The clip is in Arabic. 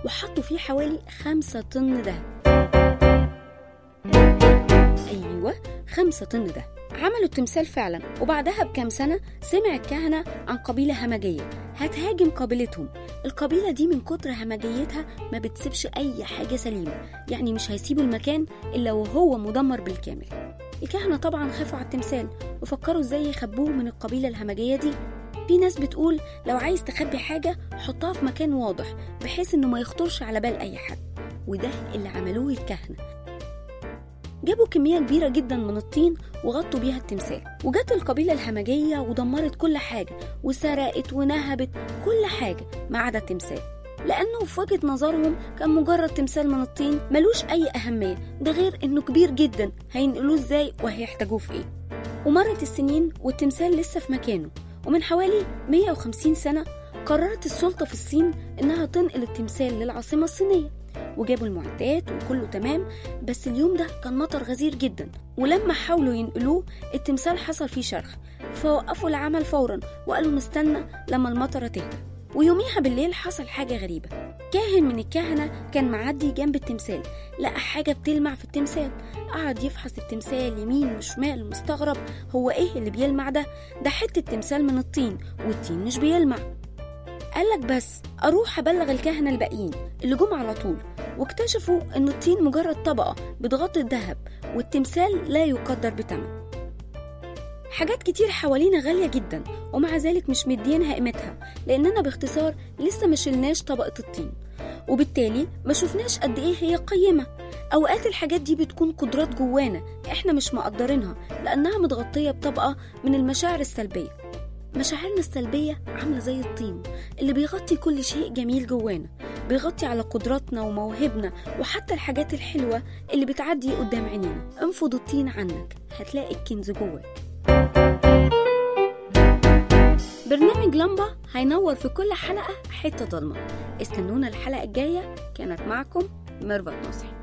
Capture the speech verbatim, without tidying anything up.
وحطوا فيه حوالي خمسة طن دهب. أيوة، خمسة طن دهب. عملوا التمثال فعلا، وبعدها بكام سنة سمع الكهنة عن قبيلة همجية هتهاجم قبيلتهم. القبيلة دي من كتر همجيتها ما بتسيبش أي حاجة سليمة، يعني مش هيسيبوا المكان إلا وهو مدمر بالكامل. الكهنة طبعا خافوا على التمثال وفكروا ازاي يخبوه من القبيلة الهمجية دي. في ناس بتقول لو عايز تخبي حاجة حطها في مكان واضح بحيث انه ما يخطرش على بال اي حد، وده اللي عملوه الكهنة. جابوا كمية كبيرة جدا من الطين وغطوا بيها التمثال، وجت القبيلة الهمجية ودمرت كل حاجة وسرقت ونهبت كل حاجة ما عدا التمثال، لأنه في وجهة نظرهم كان مجرد تمثال من الطين ملوش أي أهمية، ده غير إنه كبير جدا، هينقلوه إزاي وهيحتاجوه في إيه؟ ومرت السنين والتمثال لسه في مكانه، ومن حوالي مية وخمسين سنة قررت السلطة في الصين إنها تنقل التمثال للعاصمة الصينية، وجابوا المعدات وكله تمام. بس اليوم ده كان مطر غزير جدا، ولما حاولوا ينقلوه التمثال حصل فيه شرخ، فوقفوا العمل فورا وقالوا نستنى لما المطرة تهدى. ويوميها بالليل حصل حاجة غريبة. كاهن من الكهنة كان معدي جنب التمثال، لقى حاجة بتلمع في التمثال، قعد يفحص التمثال يمين وشمال مستغرب هو ايه اللي بيلمع ده؟ ده حتة تمثال من الطين والطين مش بيلمع. قالك بس أروح أبلغ الكهنة الباقيين اللي جم على طول، واكتشفوا إن الطين مجرد طبقة بتغطي الذهب، والتمثال لا يقدر بثمن. حاجات كتير حوالينا غالية جدا ومع ذلك مش مدينها قيمتها، لأننا باختصار لسه ما شلناش طبقة الطين، وبالتالي ما شفناش قد إيه هي قيمة. أوقات الحاجات دي بتكون قدرات جوانا إحنا مش مقدرينها لأنها متغطية بطبقة من المشاعر السلبية. مشاعرنا السلبية عاملة زي الطين اللي بيغطي كل شيء جميل جوانا، بيغطي على قدراتنا وموهبنا وحتى الحاجات الحلوة اللي بتعدي قدام عينينا. انفض الطين عنك هتلاقي الكنز جواك. برنامج لمبة هينور في كل حلقة حتة ضلمة. استنونا الحلقة الجاية. كانت معكم ميرفت نصحي.